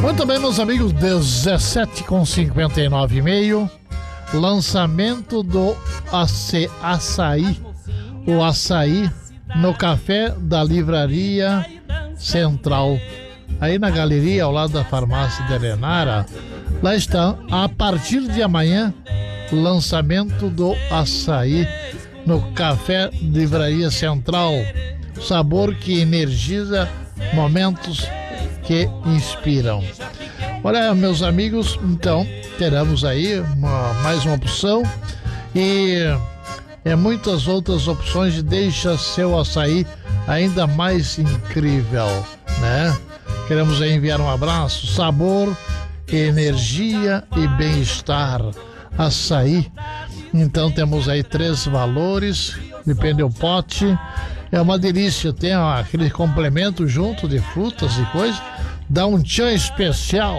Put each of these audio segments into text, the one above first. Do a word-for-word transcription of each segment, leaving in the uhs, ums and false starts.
Muito bem, meus amigos, dezessete com cinquenta e nove e meio. Lançamento do ace, açaí. O açaí no café da Livraria Central. Aí na galeria, ao lado da farmácia de Helenara. Lá está, a partir de amanhã, lançamento do açaí no café Livraria Central. Sabor que energiza, momentos que inspiram. Olha, meus amigos, então teremos aí uma, mais uma opção e é, muitas outras opções de deixa seu açaí ainda mais incrível, né? Queremos aí enviar um abraço, sabor, energia e bem-estar. Açaí. Então temos aí três valores, depende do pote. É uma delícia, tem aquele complemento junto de frutas e coisas, dá um tchan especial.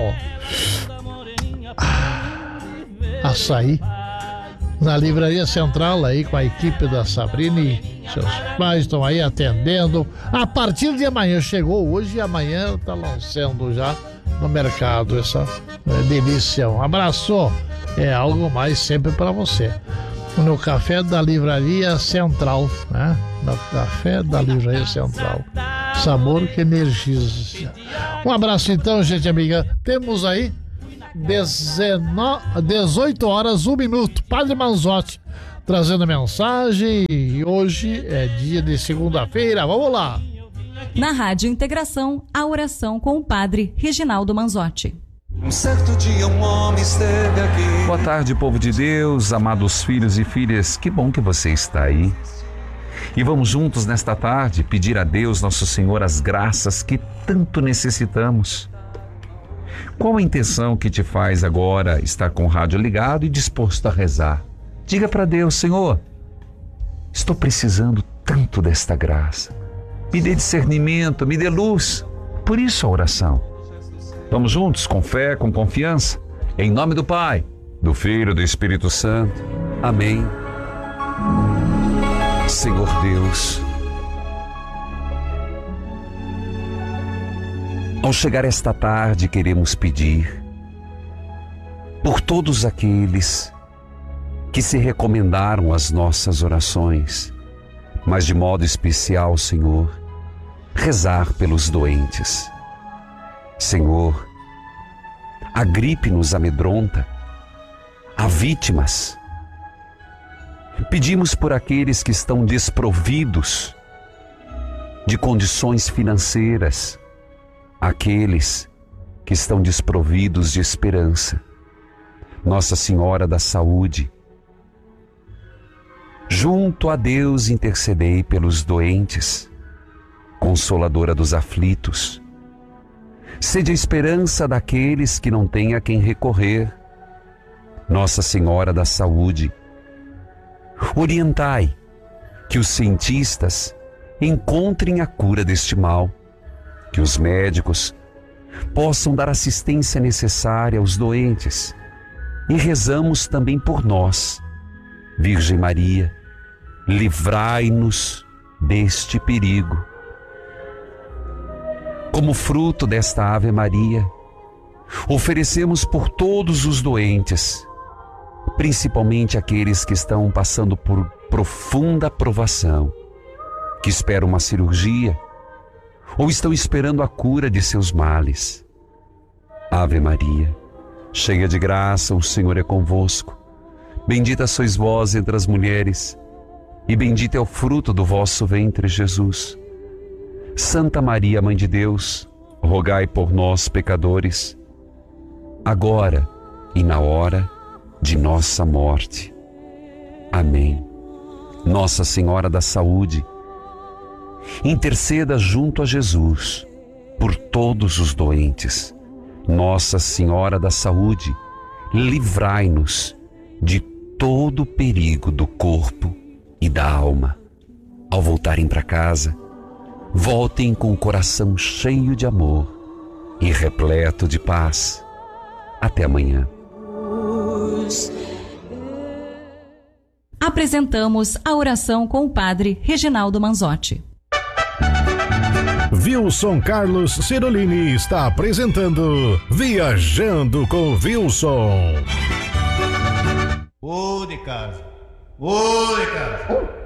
Ah, açaí. Na Livraria Central aí com a equipe da Sabrina e seus pais estão aí atendendo. A partir de amanhã, chegou hoje e amanhã está lançando já no mercado essa é, delícia. Um abraço, é algo mais sempre para você. No café da Livraria Central, né? No café da Livraria Central. Sabor que energiza. Um abraço então, gente amiga. Temos aí dezoito horas, um minuto. Padre Manzotti trazendo mensagem. E hoje é dia de segunda-feira. Vamos lá. Na Rádio Integração, a oração com o Padre Reginaldo Manzotti. Um certo dia um homem esteve aqui. Boa tarde, povo de Deus, amados filhos e filhas, que bom que você está aí. E vamos juntos nesta tarde pedir a Deus, nosso Senhor, as graças que tanto necessitamos. Qual a intenção que te faz agora estar com o rádio ligado e disposto a rezar? Diga para Deus: Senhor, estou precisando tanto desta graça. Me dê discernimento, me dê luz. Por isso a oração. Vamos juntos, com fé, com confiança, em nome do Pai, do Filho e do Espírito Santo. Amém. Senhor Deus, ao chegar esta tarde, queremos pedir por todos aqueles que se recomendaram às nossas orações, mas de modo especial, Senhor, rezar pelos doentes. Senhor, a gripe nos amedronta, há vítimas. Pedimos por aqueles que estão desprovidos de condições financeiras, aqueles que estão desprovidos de esperança. Nossa Senhora da Saúde, junto a Deus intercedei pelos doentes, Consoladora dos aflitos. Sede a esperança daqueles que não têm a quem recorrer. Nossa Senhora da Saúde, orientai que os cientistas encontrem a cura deste mal, que os médicos possam dar assistência necessária aos doentes, e rezamos também por nós. Virgem Maria, livrai-nos deste perigo. Como fruto desta Ave Maria, oferecemos por todos os doentes, principalmente aqueles que estão passando por profunda provação, que esperam uma cirurgia ou estão esperando a cura de seus males. Ave Maria, cheia de graça, o Senhor é convosco. Bendita sois vós entre as mulheres, e bendito é o fruto do vosso ventre, Jesus. Santa Maria, Mãe de Deus, rogai por nós, pecadores, agora e na hora de nossa morte. Amém. Nossa Senhora da Saúde, interceda junto a Jesus por todos os doentes. Nossa Senhora da Saúde, livrai-nos de todo o perigo do corpo e da alma. Ao voltarem para casa, voltem com o coração cheio de amor e repleto de paz. Até amanhã. Apresentamos a oração com o Padre Reginaldo Manzotti. Wilson Carlos Cirolini está apresentando Viajando com Wilson. Ô de casa, ô de casa.